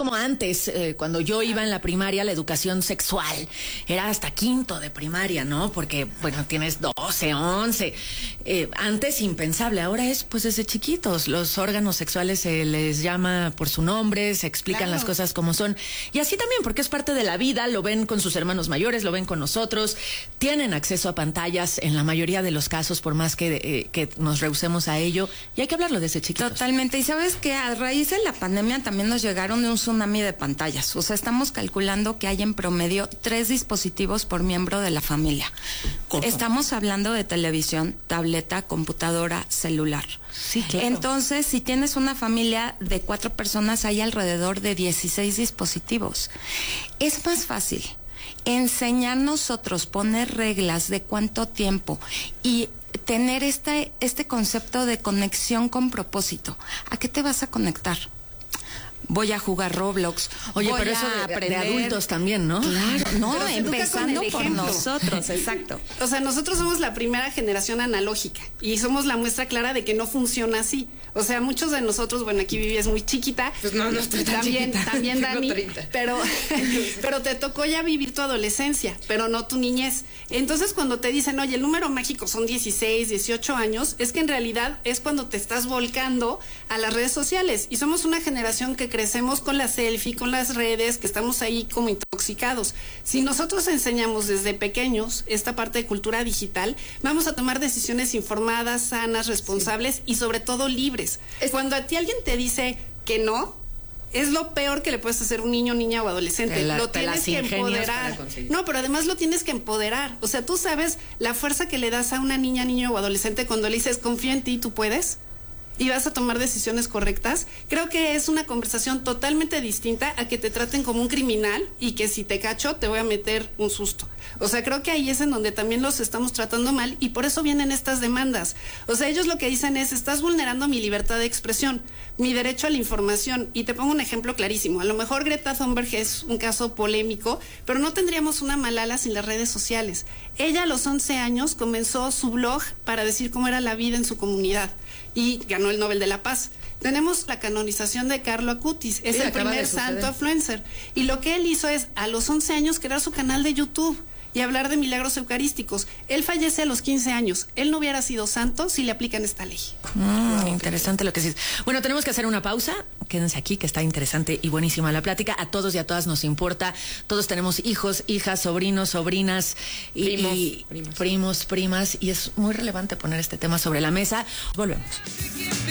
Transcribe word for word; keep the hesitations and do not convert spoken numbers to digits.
como antes, eh, cuando yo iba en la primaria, la educación sexual era hasta quinto de primaria, ¿no? Porque, bueno, tienes doce, once. Eh, antes impensable, ahora es pues desde chiquitos. Los órganos sexuales se les llama por su nombre, se explican claro. las cosas como son. Y así también, porque es parte de la vida, lo ven con sus hermanos mayores, lo ven con nosotros, tienen acceso a pantallas en la mayoría de los casos, por más que, eh, que nos rehusemos a ello, y hay que hablarlo desde chiquitos. Totalmente, y sabes que a raíz de la pandemia también nos llegaron de un tsunami de pantallas, o sea, estamos calculando que hay en promedio tres dispositivos por miembro de la familia. ¿Cómo? Estamos hablando de televisión, tableta, computadora, celular. Sí, claro. Entonces, si tienes una familia de cuatro personas, hay alrededor de dieciséis dispositivos. Es más fácil enseñar nosotros, poner reglas de cuánto tiempo y tener este, este concepto de conexión con propósito. ¿A qué te vas a conectar? Voy a jugar Roblox. Oye, voy pero eso a de, aprender... de adultos también, ¿no? Claro, no, pero empezando por ejemplo. nosotros, exacto. O sea, nosotros somos la primera generación analógica y somos la muestra clara de que no funciona así. O sea, muchos de nosotros, bueno, aquí Vivi es muy chiquita. Pues no, no estoy tan también, chiquita. También Dani, treinta. pero, pero te tocó ya vivir tu adolescencia, pero no tu niñez. Entonces, cuando te dicen, oye, el número mágico son dieciséis, dieciocho años, es que en realidad es cuando te estás volcando a las redes sociales. Y somos una generación que crecemos con la selfie, con las redes, que estamos ahí como intoxicados. Si nosotros enseñamos desde pequeños esta parte de cultura digital, vamos a tomar decisiones informadas, sanas, responsables sí. y sobre todo libres. Es... Cuando a ti alguien te dice que no, es lo peor que le puedes hacer a un niño, niña o adolescente. La, lo tienes que empoderar. No, pero además lo tienes que empoderar. O sea, tú sabes la fuerza que le das a una niña, niño o adolescente cuando le dices, confío en ti, tú puedes. Y vas a tomar decisiones correctas. Creo que es una conversación totalmente distinta a que te traten como un criminal y que si te cacho te voy a meter un susto. O sea, creo que ahí es en donde también los estamos tratando mal y por eso vienen estas demandas. O sea, ellos lo que dicen es, estás vulnerando mi libertad de expresión, mi derecho a la información. Y te pongo un ejemplo clarísimo. A lo mejor Greta Thunberg es un caso polémico, pero no tendríamos una Malala sin las redes sociales. Ella a los once años comenzó su blog para decir cómo era la vida en su comunidad y ganó el Nobel de la Paz. Tenemos la canonización de Carlo Acutis, es sí, el primer santo influencer. Y lo que él hizo es, a los once años, crear su canal de YouTube y hablar de milagros eucarísticos. Él fallece a los quince años. Él no hubiera sido santo si le aplican esta ley. Mm, interesante lo que dices. Bueno, tenemos que hacer una pausa. Quédense aquí, que está interesante y buenísima la plática. A todos y a todas nos importa. Todos tenemos hijos, hijas, sobrinos, sobrinas y primos, y primos. primos, primas. Y es muy relevante poner este tema sobre la mesa. Volvemos.